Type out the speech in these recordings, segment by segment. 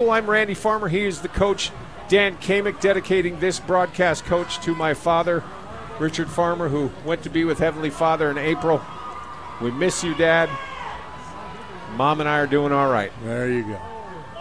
people. I'm Randy Farmer. He is the coach, Dan Kamick, dedicating this broadcast coach to my father, Richard Farmer, who went to be with Heavenly Father in April. We miss you, Dad. Mom and I are doing all right. There you go.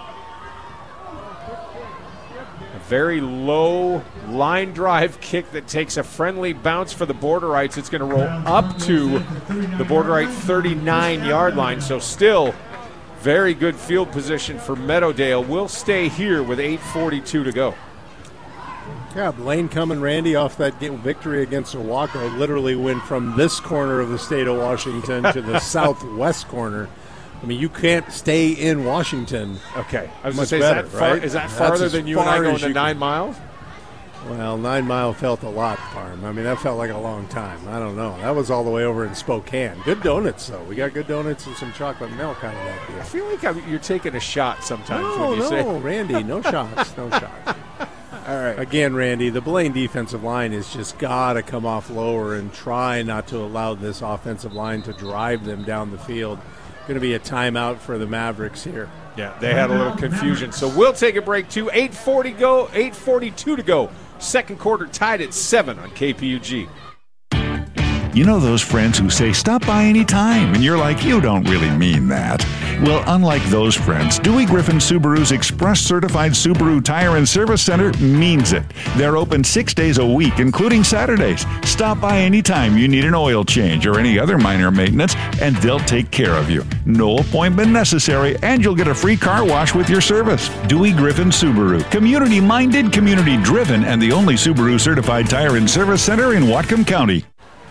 A very low line drive kick that takes a friendly bounce for the Borderites. It's going to roll up to the Borderite 39-yard line, so still very good field position for Meadowdale. We'll stay here with 8:42 to go. Yeah, Blaine coming, Randy, off that victory against Owako, literally went from this corner of the state of Washington to the southwest corner. I mean, you can't stay in Washington. Okay. I was much going to say, better, right? Is that farther than you and I going to 9 miles? Well, 9 Mile felt a lot, Farm. I mean, that felt like a long time. I don't know. That was all the way over in Spokane. Good donuts, though. We got good donuts and some chocolate milk out of that deal. I feel like you're taking a shot sometimes No, when you say. no, Randy, no shots, no shots. All right. Again, Randy, the Blaine defensive line has just got to come off lower and try not to allow this offensive line to drive them down the field. Going to be a timeout for the Mavericks here. Yeah, they had a little confusion. So we'll take a break too. 8:42 to go. Second quarter tied at 7 on KPUG. You know those friends who say, stop by any time, and you're like, you don't really mean that. Well, unlike those friends, Dewey Griffin Subaru's Express Certified Subaru Tire and Service Center means it. They're open 6 days a week, including Saturdays. Stop by any time you need an oil change or any other minor maintenance, and they'll take care of you. No appointment necessary, and you'll get a free car wash with your service. Dewey Griffin Subaru. Community-minded, community-driven, and the only Subaru Certified Tire and Service Center in Whatcom County.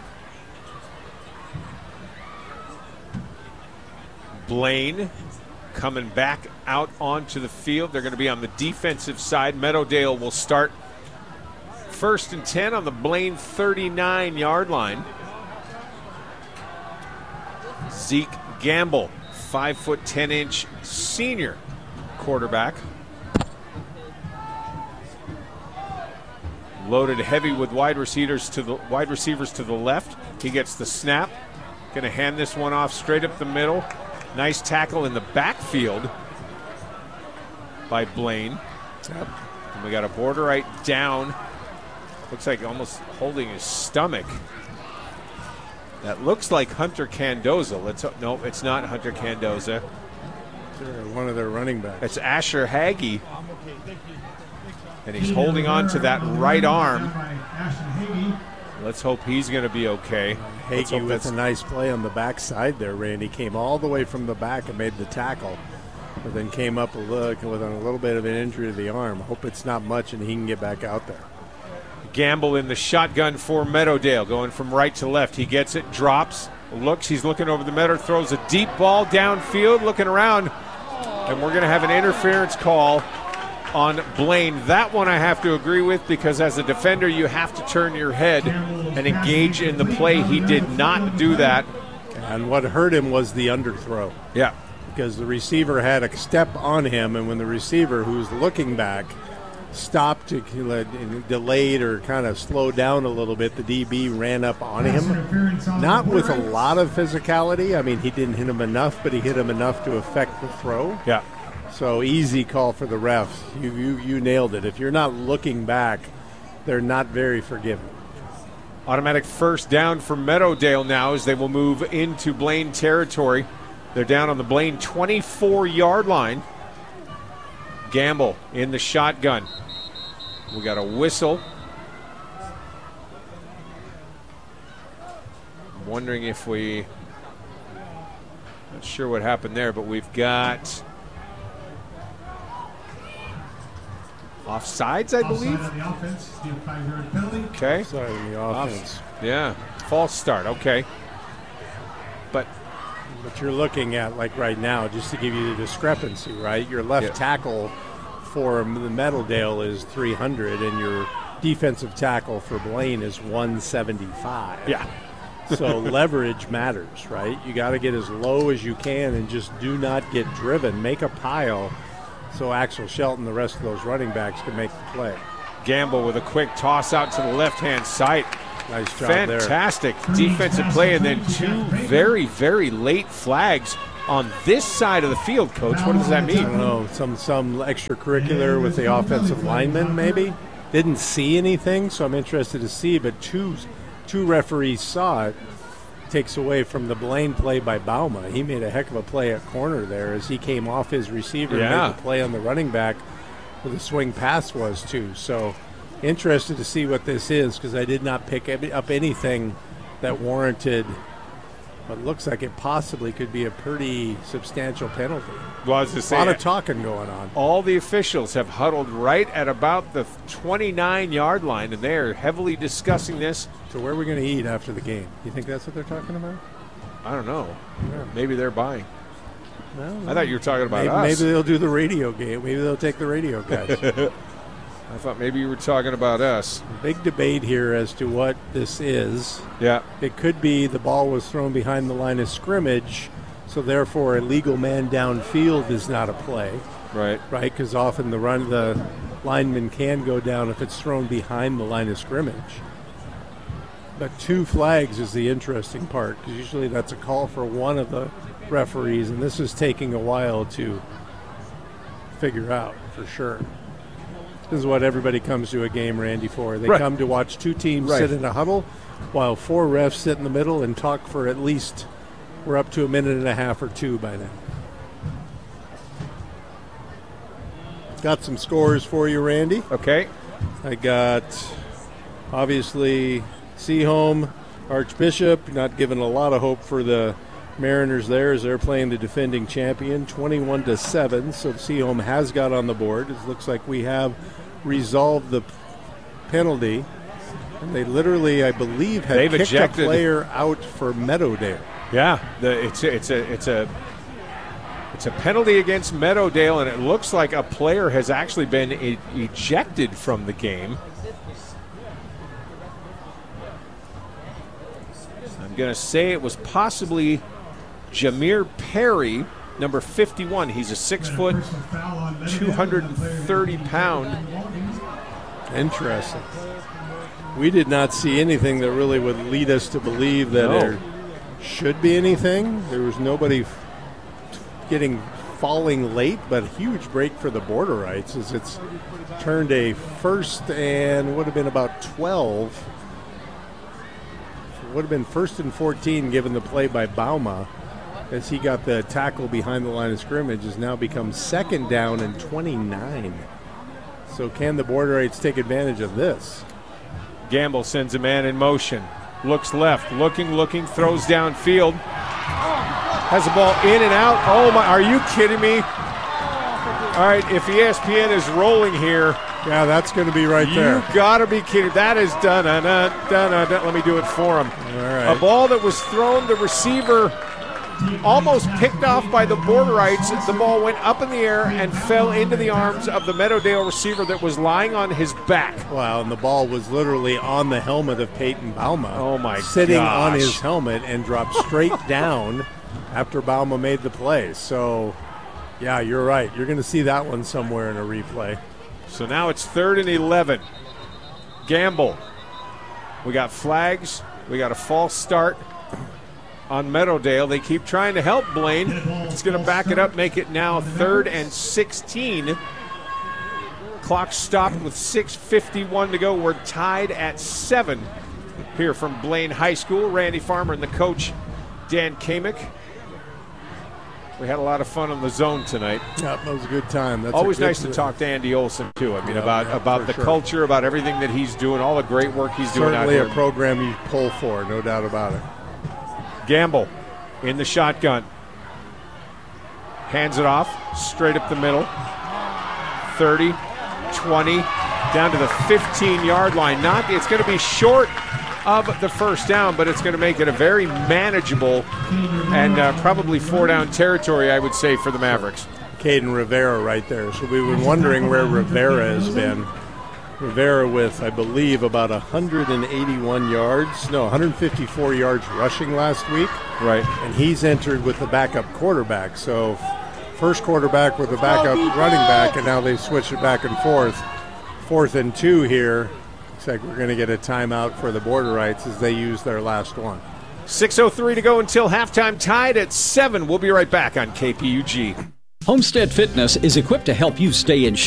Blaine coming back out onto the field. They're going to be on the defensive side. Meadowdale will start 1st and 10 on the Blaine 39-yard line. Zeke Gamble, 5'10" senior quarterback. Loaded heavy with wide receivers to the left. He gets the snap. Going to hand this one off straight up the middle. Nice tackle in the backfield by Blaine. Yep. And we got a Borderite down. Looks like almost holding his stomach. That looks like Hunter Candoza. No, it's not Hunter Candoza. One of their running backs. It's Asher Hagee. And he's holding on to that right arm. Let's hope he's going to be okay. Hagee with a nice play on the backside there, Randy. Came all the way from the back and made the tackle, but then came up with a little bit of an injury to the arm. Hope it's not much and he can get back out there. Gamble in the shotgun for Meadowdale, going from right to left. He gets it, drops, looks. He's looking over the middle, throws a deep ball downfield, looking around, and we're going to have an interference call on Blaine. That one I have to agree with, because as a defender you have to turn your head and engage in the play. He did not do that. And what hurt him was the underthrow. Yeah. Because the receiver had a step on him, and when the receiver, who's looking back, stopped, delayed or kind of slowed down a little bit, the DB ran up on him. Not with a lot of physicality. I mean, he didn't hit him enough, but he hit him enough to affect the throw. Yeah. So easy call for the refs. You nailed it. If you're not looking back, they're not very forgiving. Automatic first down for Meadowdale now as they will move into Blaine territory. They're down on the Blaine 24-yard line. Gamble in the shotgun. We got a whistle. I'm wondering if not sure what happened there, but we've got offsides, I believe. Okay. Sorry, the offense. Yeah, false start. Okay. But you're looking at, like right now, just to give you the discrepancy, right? Your left tackle for the Meadowdale is 300, and your defensive tackle for Blaine is 175. Yeah. So leverage matters, right? You got to get as low as you can and just do not get driven. Make a pile so Axel Shelton, the rest of those running backs, can make the play. Gamble with a quick toss out to the left-hand side. Nice job Fantastic defensive play, and then two very, very late flags on this side of the field, Coach. What does that mean? I don't know, some extracurricular with the offensive lineman maybe. Didn't see anything, so I'm interested to see, but two referees saw it. Takes away from the Blaine play by Bauma. He made a heck of a play at corner there as he came off his receiver and made the play on the running back where the swing pass was too. So interested to see what this is because I did not pick up anything that warranted what looks like it possibly could be a pretty substantial penalty. Well, as I say, a lot of talking going on. All the officials have huddled right at about the 29-yard line, and they're heavily discussing this. So where are we going to eat after the game? You think that's what they're talking about? I don't know. Yeah. Maybe they're buying. No. I thought you were talking about us. Maybe they'll do the radio game. Maybe they'll take the radio guys. I thought maybe you were talking about us. Big debate here as to what this is. Yeah. It could be the ball was thrown behind the line of scrimmage, so therefore a legal man downfield is not a play. Right. Right, because often the lineman can go down if it's thrown behind the line of scrimmage. But 2 flags is the interesting part, because usually that's a call for one of the referees, and this is taking a while to figure out for sure. This is what everybody comes to a game, Randy, for. They come to watch 2 teams sit in a huddle while 4 refs sit in the middle and talk for at least, we're up to a minute and a half or 2 by now. Got some scores for you, Randy. Okay. I got, obviously, Seaholm, Archbishop, not giving a lot of hope for the Mariners there as they're playing the defending champion, 21-7. So Seaholm has got on the board. It looks like we have resolved the penalty. And they literally, I believe, have kicked ejected a player out for Meadowdale. Yeah, it's a penalty against Meadowdale, and it looks like a player has actually been ejected from the game. I'm going to say it was possibly Jameer Perry, number 51. He's a 6 foot, 230-pound. Interesting. We did not see anything that really would lead us to believe that there should be anything. There was nobody falling late, but a huge break for the Borderites as it's turned a first and would have been about 12. Would have been 1st and 14 given the play by Bauma as he got the tackle behind the line of scrimmage. Has now become 2nd down and 29. So can the Borderites take advantage of this? Gamble sends a man in motion. Looks left, looking, throws downfield. Has the ball in and out. Oh, my, are you kidding me? All right, if ESPN is rolling here. Yeah, that's going to be right there. You got to be kidding. That is done. Let me do it for him. All right. A ball that was thrown, the receiver almost picked off by the Borderites. The ball went up in the air and fell into the arms of the Meadowdale receiver that was lying on his back. Wow, and the ball was literally on the helmet of Peyton Bauma. Oh, my sitting gosh. on his helmet and dropped straight down after Bauma made the play. So, yeah, you're right. You're going to see that one somewhere in a replay. So now it's 3rd and 11. Gamble. We got flags. We got a false start on Meadowdale. They keep trying to help Blaine. It's going to back it up, make it now 3rd and 16. Clock stopped with 6:51 to go. We're tied at 7 here from Blaine High School. Randy Farmer and the coach, Dan Kamick. We had a lot of fun on the zone tonight. Yeah, that was a good time. That's always nice to talk to Andy Olson, too. I mean, about the culture, about everything that he's doing, all the great work he's doing out here. Certainly a program you pull for, no doubt about it. Gamble in the shotgun. Hands it off, straight up the middle. 30, 20, down to the 15-yard line. It's going to be short of the first down, but it's going to make it a very manageable and probably 4-down territory, I would say, for the Mavericks. Caden Rivera right there. So we've been wondering where Rivera has been. Rivera with, I believe, about 154 yards rushing last week. Right. And he's entered with the backup quarterback. So first quarterback with the backup running back, and now they've switched it back and forth. 4th and 2 here. Looks like we're going to get a timeout for the Borderites as they use their last one. 6:03 to go until halftime, tied at 7. We'll be right back on KPUG. Homestead Fitness is equipped to help you stay in shape